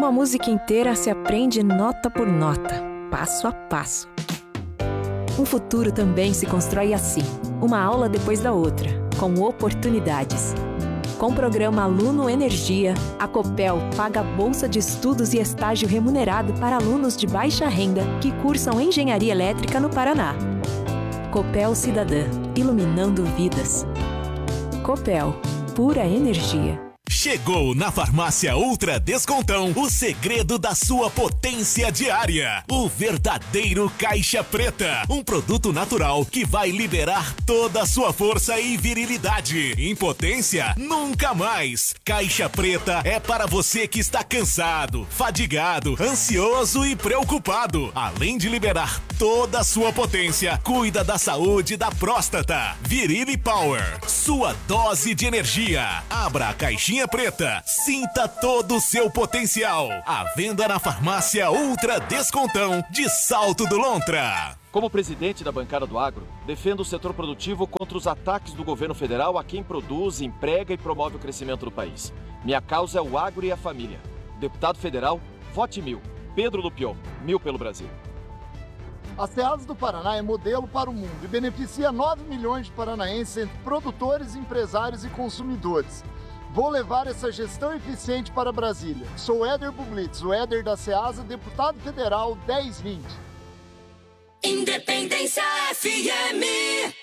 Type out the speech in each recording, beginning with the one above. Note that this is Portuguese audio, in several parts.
Uma música inteira se aprende nota por nota, passo a passo. Um futuro também se constrói assim, uma aula depois da outra, com oportunidades. Com o programa Aluno Energia, a Copel paga bolsa de estudos e estágio remunerado para alunos de baixa renda que cursam engenharia elétrica no Paraná. Copel Cidadã, iluminando vidas. Copel, pura energia. Chegou na Farmácia Ultra Descontão o segredo da sua potência diária. O verdadeiro Caixa Preta. Um produto natural que vai liberar toda a sua força e virilidade. Impotência? Nunca mais. Caixa Preta é para você que está cansado, fadigado, ansioso e preocupado. Além de liberar toda a sua potência, cuida da saúde da próstata. Virili Power. Sua dose de energia. Abra a caixinha preta, sinta todo o seu potencial. À venda na Farmácia Ultra Descontão de Salto do Lontra. Como presidente da bancada do agro, defendo o setor produtivo contra os ataques do governo federal a quem produz, emprega e promove o crescimento do país. Minha causa é o agro e a família. Deputado federal, vote 1000. Pedro Lupion, 1000 pelo Brasil. A Ceasa do Paraná é modelo para o mundo e beneficia 9 milhões de paranaenses entre produtores, empresários e consumidores. Vou levar essa gestão eficiente para Brasília. Sou Éder Bublitz, o Éder da Ceasa, deputado federal 1020. Independência FM.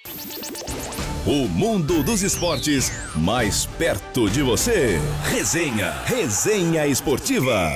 O mundo dos esportes mais perto de você. Resenha Esportiva.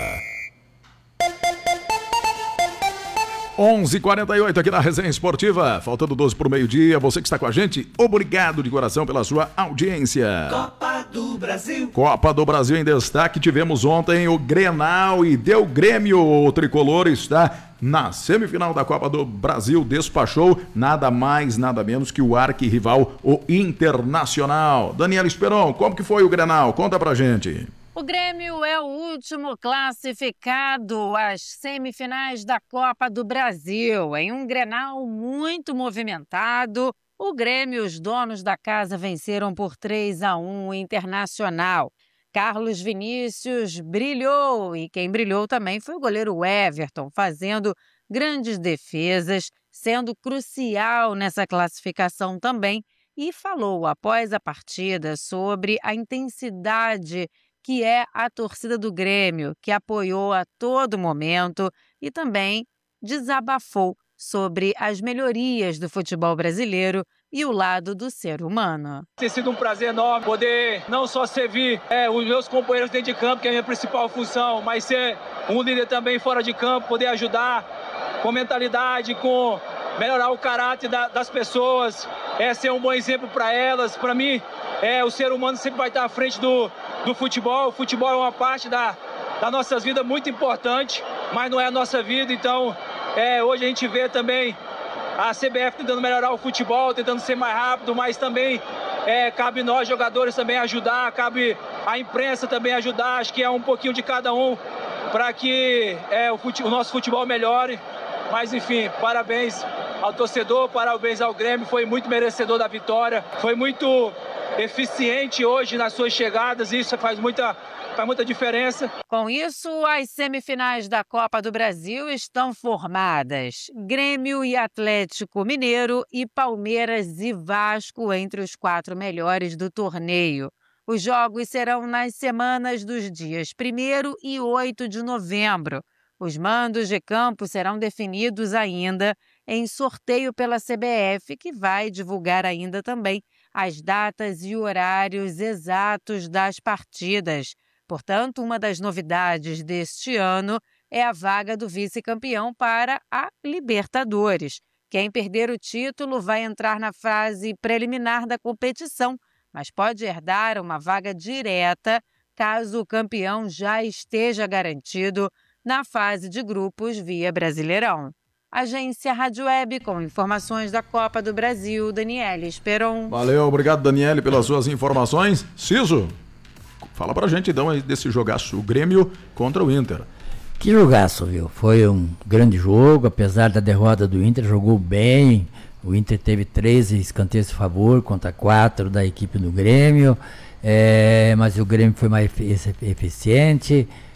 11h48 aqui na Resenha Esportiva, faltando 12 para o meio-dia. Você que está com a gente, obrigado de coração pela sua audiência. Copa do Brasil. Copa do Brasil em destaque. Tivemos ontem o Grenal e deu Grêmio. O tricolor está na semifinal da Copa do Brasil. Despachou nada mais, nada menos que o arquirrival, o Internacional. Daniela Esperon, como que foi o Grenal? Conta pra gente. O Grêmio é o último classificado às semifinais da Copa do Brasil. Em um Grenal muito movimentado, o Grêmio e os donos da casa venceram por 3-1 o Internacional. Carlos Vinícius brilhou e quem brilhou também foi o goleiro Everton, fazendo grandes defesas, sendo crucial nessa classificação também, e falou após a partida sobre a intensidade que é a torcida do Grêmio, que apoiou a todo momento e também desabafou sobre as melhorias do futebol brasileiro e o lado do ser humano. Tem sido um prazer enorme poder não só servir os meus companheiros dentro de campo, que é a minha principal função, mas ser um líder também fora de campo, poder ajudar com mentalidade, com melhorar o caráter das pessoas, ser um bom exemplo para elas. Para mim, o ser humano sempre vai estar à frente do futebol. O futebol é uma parte das nossas vidas muito importante, mas não é a nossa vida. Então, hoje a gente vê também a CBF tentando melhorar o futebol, tentando ser mais rápido, mas também cabe nós, jogadores, também ajudar, cabe a imprensa também ajudar. Acho que é um pouquinho de cada um para que o nosso futebol melhore. Mas, enfim, parabéns ao torcedor, parabéns ao Grêmio, foi muito merecedor da vitória, foi muito eficiente hoje nas suas chegadas, isso faz muita diferença. Com isso, as semifinais da Copa do Brasil estão formadas. Grêmio e Atlético Mineiro e Palmeiras e Vasco entre os 4 melhores do torneio. Os jogos serão nas semanas dos dias 1º e 8 de novembro. Os mandos de campo serão definidos ainda em sorteio pela CBF, que vai divulgar ainda também as datas e horários exatos das partidas. Portanto, uma das novidades deste ano é a vaga do vice-campeão para a Libertadores. Quem perder o título vai entrar na fase preliminar da competição, mas pode herdar uma vaga direta caso o campeão já esteja garantido na fase de grupos via Brasileirão. Agência Rádio Web, com informações da Copa do Brasil, Daniele Esperon. Valeu, obrigado, Daniele, pelas suas informações. Ciso, fala pra gente então aí desse jogaço, o Grêmio contra o Inter. Que jogaço, viu? Foi um grande jogo, apesar da derrota do Inter, jogou bem. O Inter teve 13 escanteios de favor contra 4 da equipe do Grêmio, mas o Grêmio foi mais eficiente.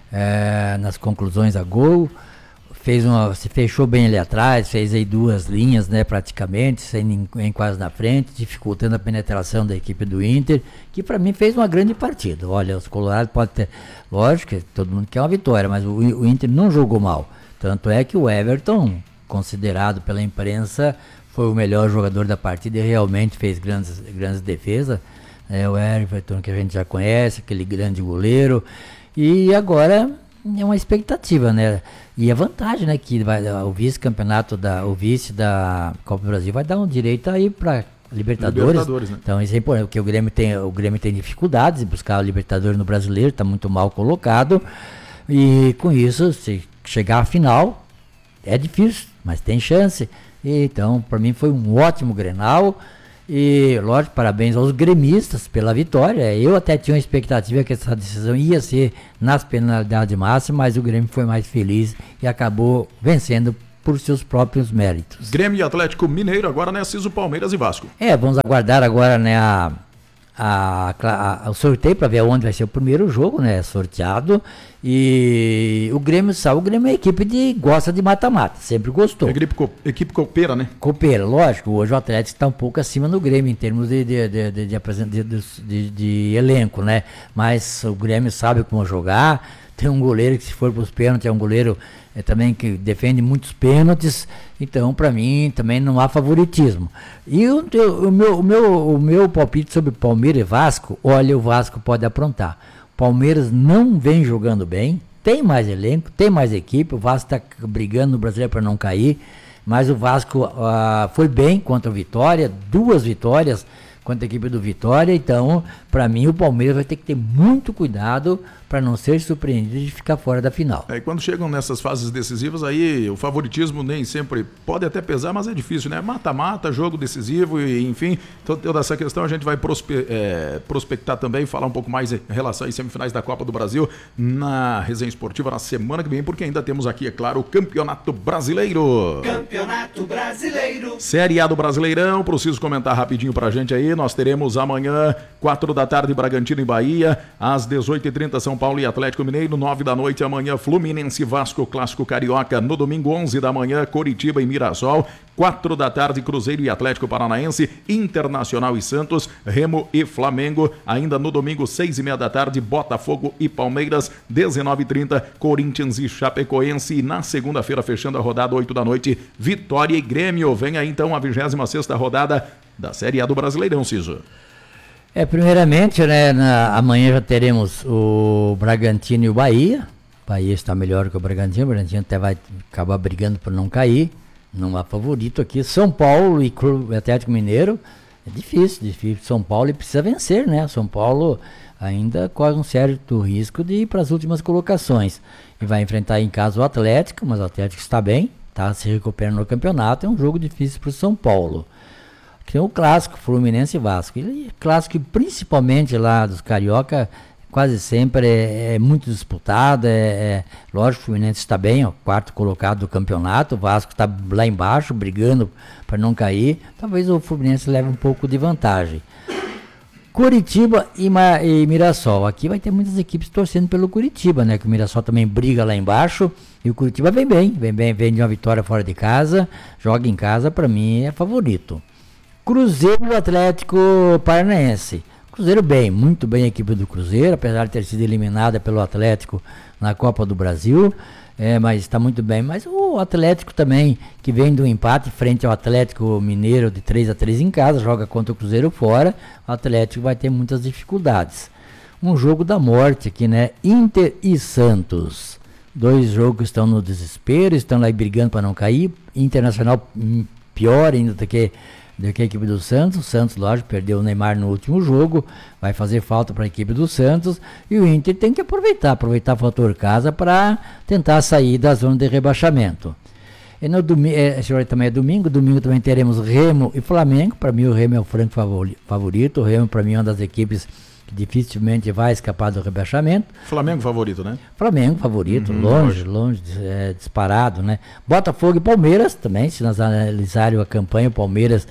nas conclusões a gol. Se fechou bem ali atrás, fez aí 2 linhas, né, praticamente, sem ninguém quase na frente, dificultando a penetração da equipe do Inter, que para mim fez uma grande partida. Olha, os colorados podem ter, lógico que todo mundo quer uma vitória, mas o Inter não jogou mal. Tanto é que o Everton, considerado pela imprensa, foi o melhor jogador da partida e realmente fez grandes defesas. O Everton, que a gente já conhece, aquele grande goleiro. E agora é uma expectativa, né? E a vantagem, né, que o vice-campeonato, o vice da Copa do Brasil vai dar um direito aí para Libertadores, né? Então isso é importante, porque o Grêmio tem dificuldades em buscar o Libertadores no Brasileiro, está muito mal colocado. E com isso, se chegar à final, é difícil, mas tem chance. Então, para mim foi um ótimo Grenal. E, lógico, parabéns aos gremistas pela vitória. Eu até tinha uma expectativa que essa decisão ia ser nas penalidades máximas, mas o Grêmio foi mais feliz e acabou vencendo por seus próprios méritos. Grêmio e Atlético Mineiro agora, né, Ciso, Palmeiras e Vasco. Vamos aguardar agora, né, o sorteio para ver onde vai ser o primeiro jogo, né, sorteado. E o Grêmio é uma equipe que gosta de mata-mata, sempre gostou. Equipe copeira, né? Copeira, lógico. Hoje o Atlético está um pouco acima do Grêmio em termos de elenco, né? Mas o Grêmio sabe como jogar. Tem um goleiro que, se for para os pênaltis, é um goleiro também que defende muitos pênaltis. Então, para mim, também não há favoritismo. E o meu palpite sobre Palmeiras e Vasco, olha, o Vasco pode aprontar. Palmeiras não vem jogando bem, tem mais elenco, tem mais equipe, o Vasco está brigando no Brasileiro para não cair, mas o Vasco foi bem contra o Vitória, 2 vitórias contra a equipe do Vitória. Então, para mim, o Palmeiras vai ter que ter muito cuidado para não ser surpreendido de ficar fora da final. E quando chegam nessas fases decisivas, aí o favoritismo nem sempre pode até pesar, mas é difícil, né? Mata-mata, jogo decisivo, e enfim, toda essa questão a gente vai prospectar também, falar um pouco mais em relação às semifinais da Copa do Brasil na resenha esportiva na semana que vem, porque ainda temos aqui, é claro, o Campeonato Brasileiro. Campeonato Brasileiro. Série A do Brasileirão, preciso comentar rapidinho pra gente aí, nós teremos amanhã, 4 da tarde, Bragantino e Bahia, às 18h30, São Paulo e Atlético Mineiro, 9 da noite amanhã, Fluminense e Vasco, Clássico Carioca. No domingo, 11 da manhã, Coritiba e Mirassol. 4 da tarde, Cruzeiro e Atlético Paranaense, Internacional e Santos, Remo e Flamengo. Ainda no domingo, 6h30 da tarde, Botafogo e Palmeiras. 19h30, Corinthians e Chapecoense. E na segunda-feira, fechando a rodada, 8 da noite, Vitória e Grêmio. Vem aí então a 26ª rodada da Série A do Brasileirão, Ciso. Primeiramente, né, amanhã já teremos o Bragantino e o Bahia. O Bahia está melhor que o Bragantino até vai acabar brigando por não cair. Não há favorito aqui. São Paulo e Atlético Mineiro, é difícil. São Paulo precisa vencer, né? São Paulo ainda corre um certo risco de ir para as últimas colocações. E vai enfrentar em casa o Atlético, mas o Atlético está bem, está se recuperando no campeonato. É um jogo difícil para o São Paulo. Tem o clássico, Fluminense e Vasco. E clássico, principalmente lá dos Carioca, quase sempre é muito disputado. Lógico, o Fluminense está bem, ó, 4º colocado do campeonato. O Vasco está lá embaixo, brigando para não cair. Talvez o Fluminense leve um pouco de vantagem. Curitiba e Mirassol. Aqui vai ter muitas equipes torcendo pelo Curitiba, né? Que o Mirassol também briga lá embaixo. E o Curitiba vem de uma vitória fora de casa. Joga em casa, para mim é favorito. Cruzeiro e Atlético Paranaense. Cruzeiro bem, muito bem a equipe do Cruzeiro, apesar de ter sido eliminada pelo Atlético na Copa do Brasil, mas está muito bem. Mas o Atlético também, que vem do empate frente ao Atlético Mineiro de 3-3 em casa, joga contra o Cruzeiro fora, o Atlético vai ter muitas dificuldades. Um jogo da morte aqui, né? Inter e Santos. 2 jogos que estão no desespero, estão lá brigando para não cair. Internacional pior ainda do que a equipe do Santos. O Santos, lógico, perdeu o Neymar no último jogo, vai fazer falta para a equipe do Santos, e o Inter tem que aproveitar o fator casa para tentar sair da zona de rebaixamento. E no domingo, esse horário também é domingo também teremos Remo e Flamengo. Para mim o Remo é o franco favorito. O Remo, para mim, é uma das equipes que dificilmente vai escapar do rebaixamento. Flamengo favorito, né? Flamengo favorito, longe, disparado, né? Botafogo e Palmeiras também, se nós analisarmos a campanha, o Palmeiras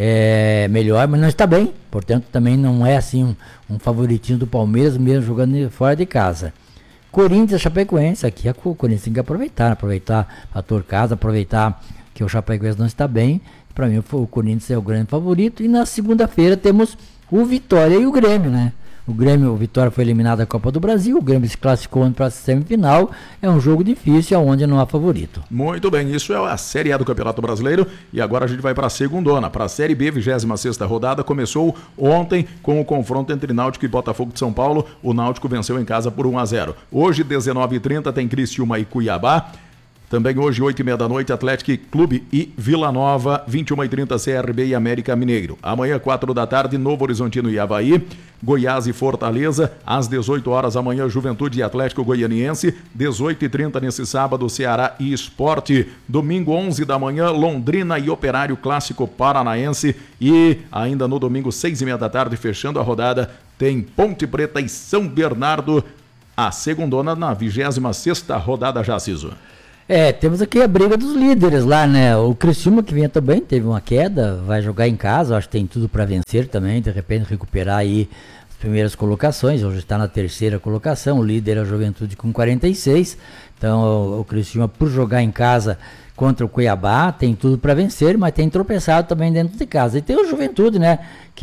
é melhor, mas não está bem, portanto também não é assim um favoritinho do Palmeiras, mesmo jogando fora de casa. Corinthians, Chapecoense, aqui o Corinthians tem que aproveitar a fator casa, aproveitar que o Chapecoense não está bem. Para mim o Corinthians é o grande favorito. E na segunda-feira temos o Vitória e o Grêmio, né? O Vitória foi eliminado da Copa do Brasil, o Grêmio se classificou para a semifinal, é um jogo difícil, onde não há favorito. Muito bem, isso é a Série A do Campeonato Brasileiro e agora a gente vai para a segundona, para a Série B, 26ª rodada, começou ontem com o confronto entre Náutico e Botafogo de São Paulo, o Náutico venceu em casa por 1-0. Hoje, 19h30, tem Criciúma e Cuiabá. Também hoje, 8h30 da noite, Atlético Clube e Vila Nova, 21h30, CRB e América Mineiro. Amanhã, 4 da tarde, Novo Horizontino e Avaí, Goiás e Fortaleza. Às 18 horas, amanhã, Juventude e Atlético Goianiense. 18h30, nesse sábado, Ceará e Sport. Domingo, 11 da manhã, Londrina e Operário Clássico Paranaense. E ainda no domingo, 6h30 da tarde, fechando a rodada, tem Ponte Preta e São Bernardo. A segundona na 26ª rodada já, Ciso. Temos aqui a briga dos líderes lá, né? O Criciúma, que vinha também, teve uma queda, vai jogar em casa, acho que tem tudo para vencer também, de repente recuperar aí as primeiras colocações, hoje está na 3ª colocação, o líder é a Juventude com 46, então o Criciúma, por jogar em casa contra o Cuiabá, tem tudo para vencer, mas tem tropeçado também dentro de casa. E tem o Juventude, né,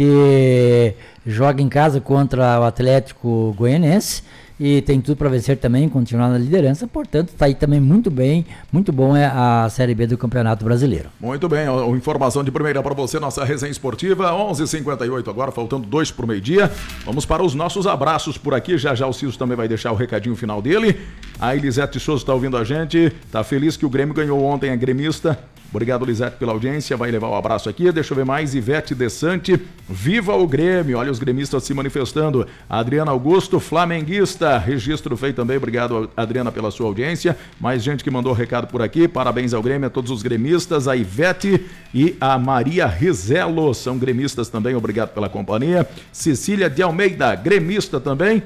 que joga em casa contra o Atlético Goianiense, e tem tudo para vencer também, continuar na liderança, portanto está aí também muito bem, muito bom a Série B do Campeonato Brasileiro. Muito bem, informação de primeira para você, nossa resenha esportiva, 11h58 agora, faltando 2 para o meio-dia. Vamos para os nossos abraços por aqui, já o Ciso também vai deixar o recadinho final dele. A Elisete Souza está ouvindo a gente, está feliz que o Grêmio ganhou ontem, a gremista. Obrigado, Lisete, pela audiência. Vai levar o abraço aqui. Deixa eu ver mais. Ivete Desante. Viva o Grêmio. Olha os gremistas se manifestando. Adriana Augusto, flamenguista. Registro feito também. Obrigado, Adriana, pela sua audiência. Mais gente que mandou recado por aqui. Parabéns ao Grêmio, a todos os gremistas. A Ivete e a Maria Rizelo são gremistas também. Obrigado pela companhia. Cecília de Almeida, gremista também.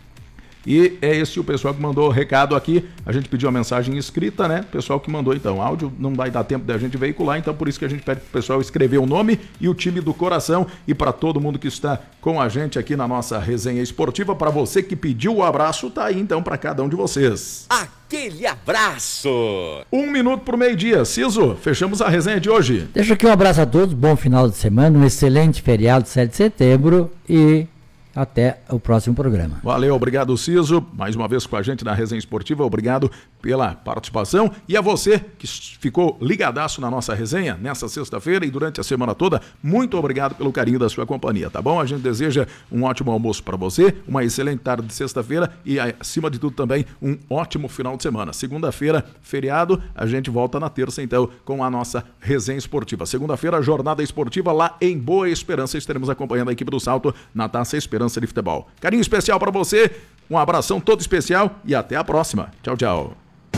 E é esse o pessoal que mandou o recado aqui. A gente pediu uma mensagem escrita, né? O pessoal que mandou, então, áudio não vai dar tempo da gente veicular, então por isso que a gente pede pro pessoal escrever o nome e o time do coração. E para todo mundo que está com a gente aqui na nossa resenha esportiva, para você que pediu o abraço, tá aí então para cada um de vocês. Aquele abraço! 1 minuto pro meio-dia. Ciso, fechamos a resenha de hoje. Deixa aqui um abraço a todos, bom final de semana, um excelente feriado, 7 de setembro e até o próximo programa. Valeu, obrigado, Ciso, mais uma vez com a gente na resenha esportiva, obrigado pela participação, e a você que ficou ligadaço na nossa resenha nessa sexta-feira e durante a semana toda, muito obrigado pelo carinho da sua companhia, tá bom? A gente deseja um ótimo almoço para você, uma excelente tarde de sexta-feira e, acima de tudo, também um ótimo final de semana. Segunda-feira, feriado, a gente volta na terça, então, com a nossa resenha esportiva. Segunda-feira, jornada esportiva lá em Boa Esperança, estaremos acompanhando a equipe do Salto na Taça Esperança de Futebol. Carinho especial para você, um abração todo especial e até a próxima. Tchau, tchau.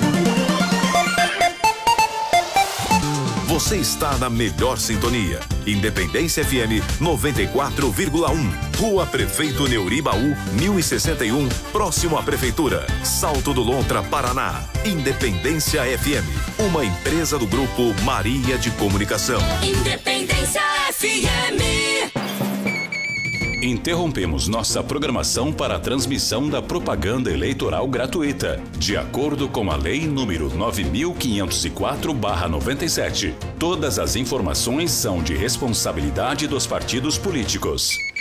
Você está na melhor sintonia. Independência FM 94,1. Rua Prefeito Neuribaú, 1061, próximo à Prefeitura. Salto do Lontra, Paraná. Independência FM, uma empresa do Grupo Maria de Comunicação. Independência FM. Interrompemos nossa programação para a transmissão da propaganda eleitoral gratuita, de acordo com a Lei número 9.504/97. Todas as informações são de responsabilidade dos partidos políticos.